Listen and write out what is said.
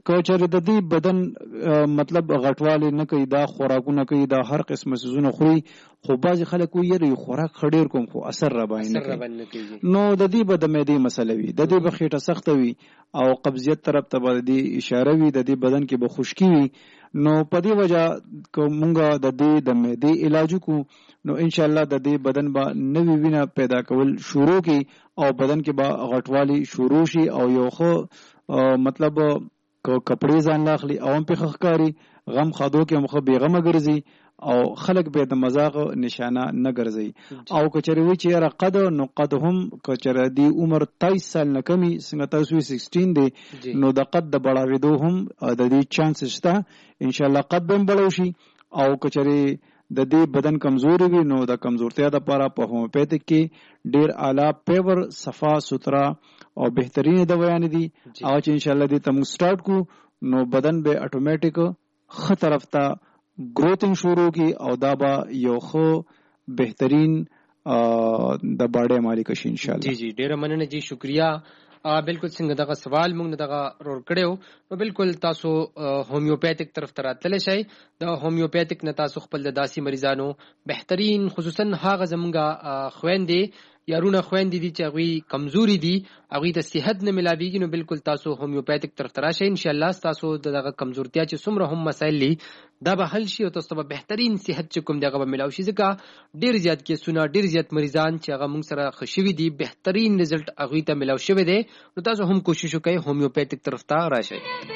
که چېرې د دې بدن مطلب غټوالی نه کوي، دا خوراکونه کوي، دا هر قسمه څیزونه خوري، خو بعضې خلک وایي یاره خوراک ښه ډېر کوم خو اثر راباندې نه کوي، نو د دې به د معدې مسله وي، د دې به خېټه سخته وي او قبضیت طرف ته به د دې اشاره وي، د دې بدن کې به خشکي وي. نو په دې وجه که مونږ د دې د معدې علاج وکړو نو انشاءالله د دې بدن به نوې وینه پیدا کول شروع کی او بدن کې به غټوالی شروع شي او یو ښه مطلب کپړې ځان لاخلي او هم پې ښکاري، غم خادو کې هم ښه بېغمه ګرځي او خلک به د مذاق نشانه نه ګرځي. او که چېرې وایي چې یاره قد نو قد هم که چېرې د عمر 23 سال نه کمي څنګه تاسو 16 دی نو د قد د بړاوېدو هم د دې چانس شته، انشاءالله قد به هم بړو شي. او که چېرې د دې بدن کمزوري وي نو د کمزورتیا دپاره په هومیوپیتک کې ډېر اعلی پیور صفا سوتره او بهترینې دوايانې دي هغه چې انشاءالله دې ته موږ سټارټ کړو نو بدن به اټومیټیک ښه طرف ته گروتنګ شروع کی او دا به یو ښه بهترین د باډۍ مالک شي انشاءالله. جی ډېره مننه جی، شکریہ. بالکل څنګه دغه سوال موږ نه دغه رور کړو نو بالکل تاسو هومیوپیتک طرف ته راتللی شئ. د هومیوپیتک نه تاسو خپل د داسې مریضانو بهترین خصوصا هغه زمونږه خویندې یارونه خویندې دي چې هغوی کمزوري دي، هغوی ته صحت نه ملاویږي، نو بالکل تاسو هومیوپیتک طرف ته راشئ، انشاءالله تاسو دغه کمزورتیا چې څومره هم مسایل دي دا به حل شي او تاسو ته به بهترین صحت چې کوم دی هغه به ملاو شي. ځکه ډېر زیات کیسونه ډېر زیات مریضان چې هغه موږ سره ښه شوي دي، بهترین رزلټ هغوی ته ملاو شوی دی، نو تاسو هم کوشش وکړئ هومیوپیتک طرف ته راشئ.